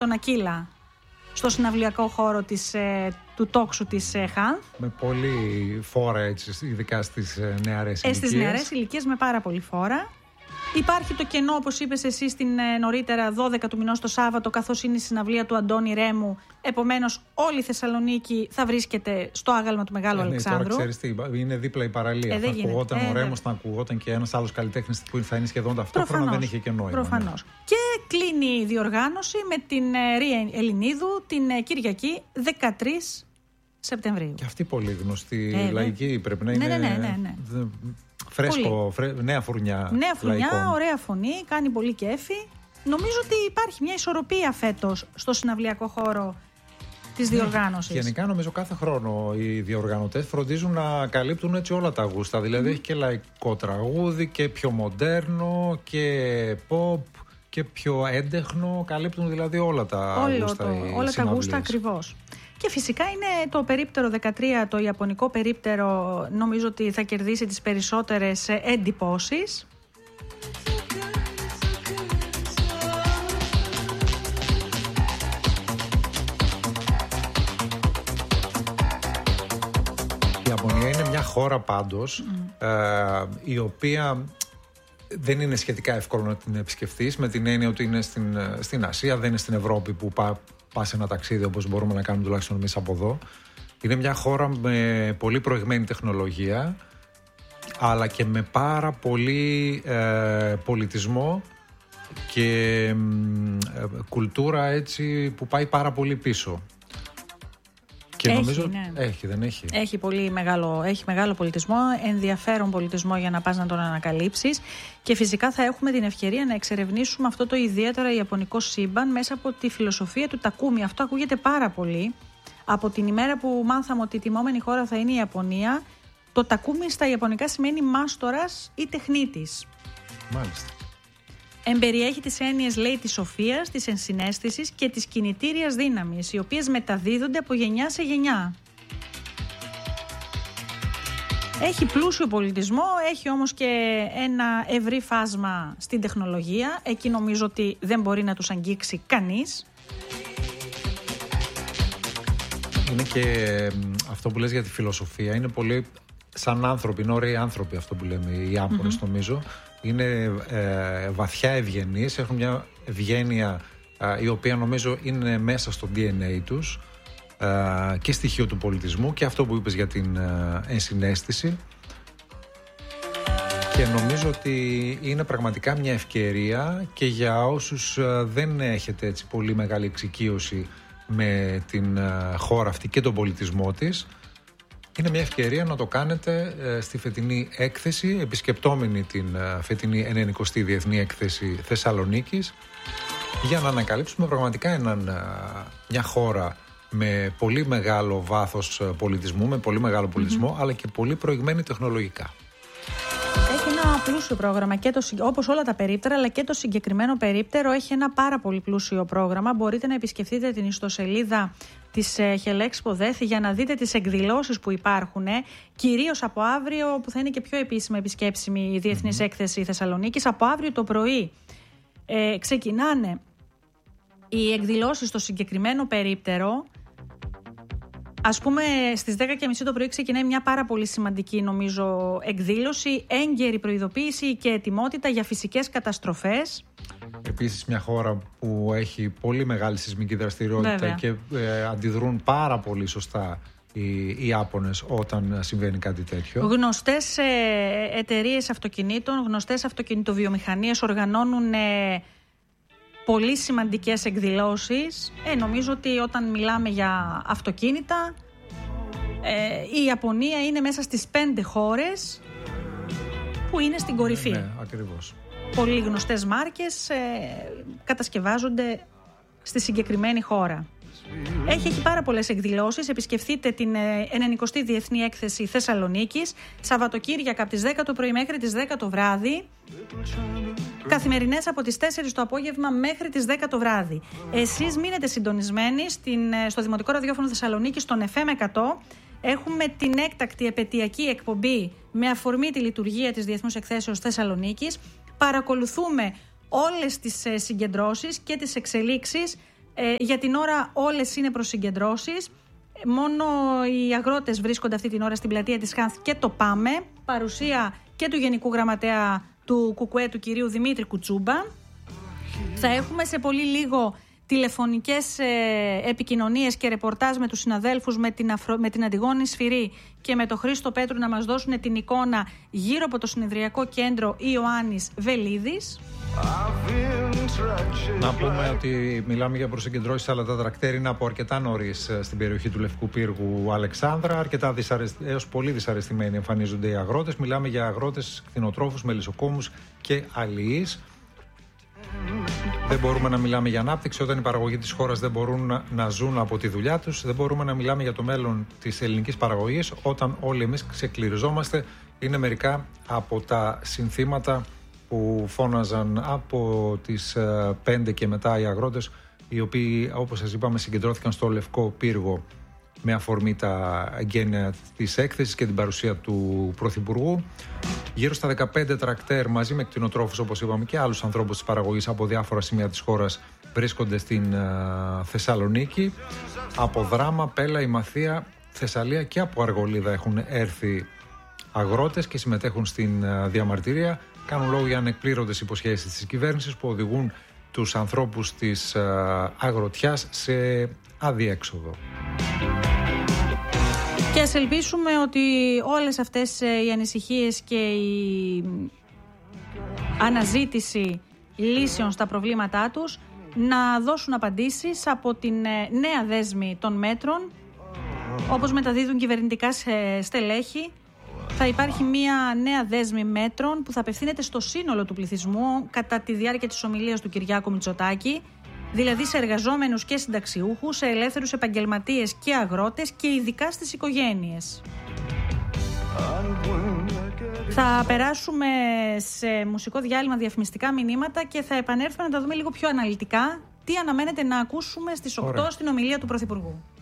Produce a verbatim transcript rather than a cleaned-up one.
τον Ακύλα στο συναυλιακό χώρο της, του τόξου της Χανθ. Με πολύ φόρα, έτσι, ειδικά στις νεαρές ηλικίες. Ε, στις νεαρές ηλικίες με πάρα πολύ φόρα. Υπάρχει το κενό, όπως είπες εσύ, στην νωρίτερα δώδεκα του μηνός το Σάββατο, καθώς είναι η συναυλία του Αντώνη Ρέμου. Επομένως, όλη η Θεσσαλονίκη θα βρίσκεται στο άγαλμα του Μεγάλου ε, Αλεξάνδρου. Ναι, τώρα ξέρεις τι, είναι δίπλα η παραλία. Ε, θα ακουγόταν ε, ο Ρέμος, θα ακουγόταν και ένας άλλος καλλιτέχνης που θα είναι σχεδόν ταυτόχρονα, δεν είχε και νόημα. Προφανώς. Ναι. Και κλείνει η διοργάνωση με την Ρία Ελληνίδου την Κυριακή δεκατρείς Σεπτεμβρίου. Και αυτή πολύ γνωστή ε, λαϊκή πρέπει να είναι. Ναι, ναι, ναι, ναι. Δε... Φρέσκο, φρέ... νέα φουρνιά. Νέα φουρνιά, λαϊκών. Ωραία φωνή, κάνει πολύ κέφι. Νομίζω ότι υπάρχει μια ισορροπία φέτος στο συναυλιακό χώρο της διοργάνωσης. Γενικά νομίζω κάθε χρόνο οι διοργανωτές φροντίζουν να καλύπτουν έτσι όλα τα γούστα. Δηλαδή mm. έχει και λαϊκό τραγούδι και πιο μοντέρνο και pop και πιο έντεχνο. Καλύπτουν δηλαδή όλα τα Όλο γούστα. Το, όλα τα γούστα ακριβώς. Και φυσικά είναι το περίπτερο δεκατρία, το ιαπωνικό περίπτερο, νομίζω ότι θα κερδίσει τις περισσότερες εντυπώσεις. Η Ιαπωνία είναι μια χώρα πάντως mm. ε, η οποία δεν είναι σχετικά εύκολο να την επισκεφθείς, με την έννοια ότι είναι στην, στην Ασία, δεν είναι στην Ευρώπη που πά, πας ένα ταξίδι όπως μπορούμε να κάνουμε τουλάχιστον εμείς από εδώ. Είναι μια χώρα με πολύ προηγμένη τεχνολογία, αλλά και με πάρα πολύ ε, πολιτισμό και ε, κουλτούρα έτσι που πάει πάρα πολύ πίσω. Και έχει, νομίζω ναι. έχει, δεν έχει. Έχει πολύ μεγάλο, έχει μεγάλο πολιτισμό, ενδιαφέρον πολιτισμό για να πας να τον ανακαλύψεις, και φυσικά θα έχουμε την ευκαιρία να εξερευνήσουμε αυτό το ιδιαίτερα ιαπωνικό σύμπαν μέσα από τη φιλοσοφία του τακούμι. Αυτό ακούγεται πάρα πολύ. Από την ημέρα που μάθαμε ότι η τιμόμενη χώρα θα είναι η Ιαπωνία, το τακούμι στα ιαπωνικά σημαίνει μάστορας ή τεχνίτης. Μάλιστα. Εμπεριέχει τις έννοιες, λέει, της σοφίας, της ενσυναίσθησης και της κινητήριας δύναμης, οι οποίες μεταδίδονται από γενιά σε γενιά. Έχει πλούσιο πολιτισμό, έχει όμως και ένα ευρύ φάσμα στην τεχνολογία. Εκεί νομίζω ότι δεν μπορεί να τους αγγίξει κανείς. Είναι και αυτό που λες για τη φιλοσοφία, είναι πολύ σαν άνθρωποι, είναι ωραίοι άνθρωποι αυτό που λέμε οι Ιάπωνες, mm-hmm. νομίζω. Είναι ε, βαθιά ευγενείς, έχουν μια ευγένεια ε, η οποία νομίζω είναι μέσα στο ντι εν έι τους ε, και στοιχείο του πολιτισμού, και αυτό που είπες για την ε, ενσυναίσθηση, και νομίζω ότι είναι πραγματικά μια ευκαιρία και για όσους ε, δεν έχετε έτσι πολύ μεγάλη εξοικείωση με την ε, χώρα αυτή και τον πολιτισμό της. Είναι μια ευκαιρία να το κάνετε ε, στη φετινή έκθεση, επισκεπτόμενη την ε, φετινή ενενηκοστή Διεθνή Έκθεση Θεσσαλονίκης, για να ανακαλύψουμε πραγματικά έναν, ε, μια χώρα με πολύ μεγάλο βάθος πολιτισμού, με πολύ μεγάλο πολιτισμό, mm-hmm. αλλά και πολύ προηγμένη τεχνολογικά. Έχει ένα πλούσιο πρόγραμμα, και το, όπως όλα τα περίπτερα, αλλά και το συγκεκριμένο περίπτερο έχει ένα πάρα πολύ πλούσιο πρόγραμμα. Μπορείτε να επισκεφτείτε την ιστοσελίδα της Helexpo Death για να δείτε τις εκδηλώσεις που υπάρχουν, κυρίως από αύριο, που θα είναι και πιο επίσημα επισκέψιμη η Διεθνής mm-hmm. Έκθεση Θεσσαλονίκης. Από αύριο το πρωί ε, ξεκινάνε οι εκδηλώσεις στο συγκεκριμένο περίπτερο. Ας πούμε, στις δέκα και μισή το πρωί ξεκινάει μια πάρα πολύ σημαντική, νομίζω, εκδήλωση, έγκαιρη προειδοποίηση και ετοιμότητα για φυσικές καταστροφές. Επίσης μια χώρα που έχει πολύ μεγάλη σεισμική δραστηριότητα. Βέβαια. Και ε, αντιδρούν πάρα πολύ σωστά οι, οι Ιάπωνες όταν συμβαίνει κάτι τέτοιο. Γνωστές ε, εταιρείες αυτοκινήτων, γνωστές αυτοκινητοβιομηχανίες οργανώνουν ε, πολύ σημαντικές εκδηλώσεις. Ε, νομίζω ότι όταν μιλάμε για αυτοκίνητα, ε, η Ιαπωνία είναι μέσα στις πέντε χώρες που είναι στην κορυφή. Ναι, ακριβώς. Πολύ γνωστές μάρκες ε, κατασκευάζονται στη συγκεκριμένη χώρα. Έχει, έχει πάρα πολλές εκδηλώσεις. Επισκεφτείτε την ενενηκοστή Διεθνή Έκθεση Θεσσαλονίκης, Σαββατοκύριακα από τις δέκα το πρωί μέχρι τις δέκα το βράδυ. Καθημερινές από τις τέσσερις το απόγευμα μέχρι τις δέκα το βράδυ. Εσείς μείνετε συντονισμένοι στην, στο Δημοτικό Ραδιόφωνο Θεσσαλονίκης, στον εφ εμ εκατό. Έχουμε την έκτακτη επαιτειακή εκπομπή με αφορμή τη λειτουργία της Διεθνούς Εκθέσεως Θεσσαλονίκης. Παρακολουθούμε όλες τις συγκεντρώσεις και τις εξελίξεις Ε, για την ώρα όλες είναι προσυγκεντρώσεις. Μόνο οι αγρότες βρίσκονται αυτή την ώρα στην πλατεία της Χάνθ και το Πάμε. Παρουσία και του Γενικού Γραμματέα του Κουκουέ, του κυρίου Δημήτρη Κουτσούμπα. Θα έχουμε σε πολύ λίγο τηλεφωνικές ε, επικοινωνίες και ρεπορτάζ με τους συναδέλφους, με την, Αφρο... με την Αντιγόνη Σφυρί και με τον Χρήστο Πέτρου να μας δώσουν την εικόνα γύρω από το συνεδριακό κέντρο Ιωάννης Βελίδης. Να πούμε ότι μιλάμε για προσυγκεντρώσεις, αλλά τα τρακτέρ είναι από αρκετά νωρίς στην περιοχή του Λευκού Πύργου Αλεξάνδρα. Αρκετά δυσαρεσ... έως πολύ δυσαρεστημένοι εμφανίζονται οι αγρότες. Μιλάμε για αγρότες, κτηνοτρόφους, μελισσοκόμους και αλληλείς. Δεν μπορούμε να μιλάμε για ανάπτυξη όταν οι παραγωγοί της χώρας δεν μπορούν να, να ζουν από τη δουλειά τους. Δεν μπορούμε να μιλάμε για το μέλλον της ελληνικής παραγωγής όταν όλοι εμείς ξεκληριζόμαστε. Είναι μερικά από τα συνθήματα που φώναζαν από τις πέντε και μετά οι αγρότες, οι οποίοι, όπως σας είπαμε, συγκεντρώθηκαν στο Λευκό Πύργο με αφορμή τα εγγένεια της έκθεσης και την παρουσία του Πρωθυπουργού. Γύρω στα δεκαπέντε τρακτέρ μαζί με κτηνοτρόφους, όπως είπαμε, και άλλους ανθρώπους της παραγωγής από διάφορα σημεία της χώρας βρίσκονται στην uh, Θεσσαλονίκη. Από Δράμα, Πέλα, Ημαθία, Θεσσαλία και από Αργολίδα έχουν έρθει αγρότες και συμμετέχουν στην uh, διαμαρτυρία. Κάνουν λόγο για ανεκπλήρωτες υποσχέσεις της κυβέρνησης που οδηγούν τους ανθρώπους της uh, αγροτιάς σε αδιέξοδο. Και ας ελπίσουμε ότι όλες αυτές οι ανησυχίες και η αναζήτηση λύσεων στα προβλήματά τους να δώσουν απαντήσεις από την νέα δέσμη των μέτρων. Όπως μεταδίδουν κυβερνητικά στελέχη, θα υπάρχει μια νέα δέσμη μέτρων που θα απευθύνεται στο σύνολο του πληθυσμού κατά τη διάρκεια της ομιλίας του Κυριάκου Μητσοτάκη, δηλαδή σε εργαζόμενους και συνταξιούχους, σε ελεύθερους επαγγελματίες και αγρότες και ειδικά στις οικογένειες. Θα περάσουμε σε μουσικό διάλειμμα, διαφημιστικά μηνύματα και θα επανέλθουμε να τα δούμε λίγο πιο αναλυτικά τι αναμένεται να ακούσουμε στις οκτώ στην ομιλία του Πρωθυπουργού.